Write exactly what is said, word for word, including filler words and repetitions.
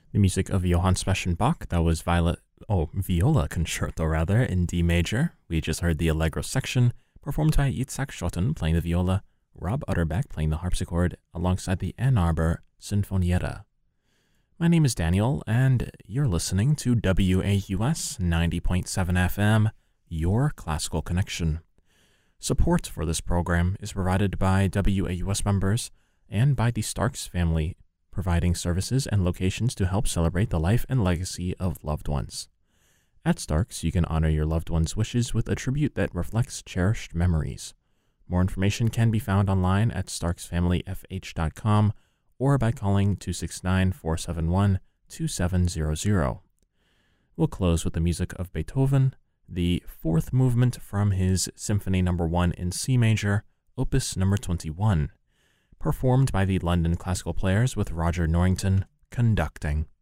The music of Johann Sebastian Bach, that was Violet, oh, Viola Concerto rather, in D major. We just heard the Allegro section, performed by Itzhak Schotten playing the viola, Rob Utterbeck playing the harpsichord, alongside the Ann Arbor Sinfonietta. My name is Daniel, and you're listening to W A U S ninety point seven F M, Your Classical Connection. Support for this program is provided by W A U S members and by the Starks family, providing services and locations to help celebrate the life and legacy of loved ones. At Starks, you can honor your loved one's wishes with a tribute that reflects cherished memories. More information can be found online at starks family f h dot com or by calling two six nine, four seven one, two seven zero zero. We'll close with the music of Beethoven, the fourth movement from his Symphony Number one in C major, Opus Number twenty-one, performed by the London Classical Players with Roger Norrington conducting.